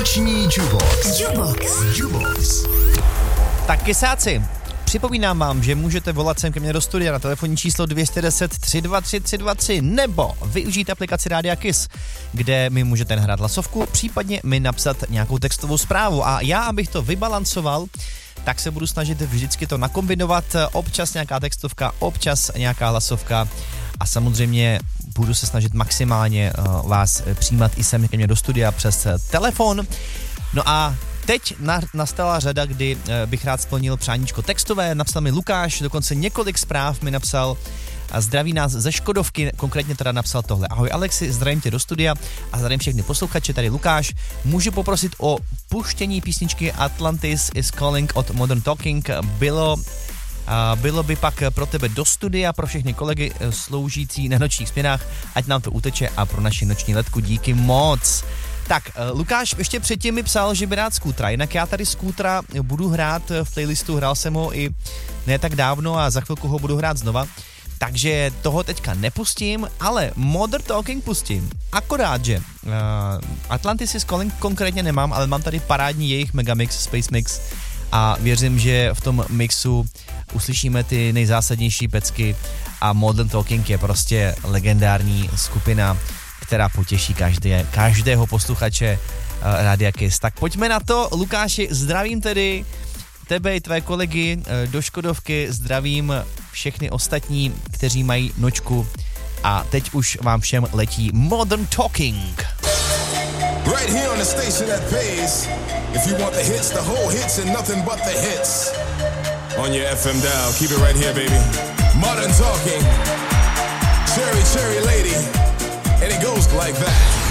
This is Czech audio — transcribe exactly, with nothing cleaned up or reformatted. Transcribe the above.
Noční Jubox. Jubox. Jubox. Tak kysáci, připomínám vám, že můžete volat sem ke mně do studia na telefonní číslo dvě jedna nula tři dva tři tři dva tři nebo využít aplikaci Rádia Kiss, kde mi můžete nahrát hlasovku, případně mi napsat nějakou textovou zprávu. A já, abych to vybalancoval, tak se budu snažit vždycky to nakombinovat, občas nějaká textovka, občas nějaká hlasovka a samozřejmě budu se snažit maximálně uh, vás přijímat i sem ke mně do studia přes telefon. No a teď na, nastala řada, kdy e, bych rád splnil přáníčko textové, napsal mi Lukáš, dokonce několik zpráv mi napsal a zdraví nás ze Škodovky, konkrétně teda napsal tohle. Ahoj Alexi, zdravím tě do studia a zdravím všechny posluchače, tady Lukáš. Můžu poprosit o puštění písničky Atlantis is Calling od Modern Talking. Bylo, a bylo by pak pro tebe do studia, pro všechny kolegy sloužící na nočních směnách, ať nám to uteče a pro naši noční letku díky moc. Tak, Lukáš ještě předtím mi psal, že by rád skútra, jinak já tady skútra budu hrát v playlistu, hrál jsem ho i ne tak dávno a za chvilku ho budu hrát znova, takže toho teďka nepustím, ale Modern Talking pustím, akorát, že uh, Atlantis is Calling konkrétně nemám, ale mám tady parádní jejich Megamix, Space Mix a věřím, že v tom mixu uslyšíme ty nejzásadnější pecky a Modern Talking je prostě legendární skupina, která potěší každé, každého posluchače uh, Rádia Kiss. Tak pojďme na to, Lukáši, zdravím tedy tebe i tvé kolegy uh, do Škodovky, zdravím všechny ostatní, kteří mají nočku a teď už vám všem letí Modern Talking. Right here on the station that pays. If you want the hits, the whole hits and nothing but the hits. On your F M dial, keep it right here, baby. Modern Talking. Cherry, cherry lady. And it goes like that.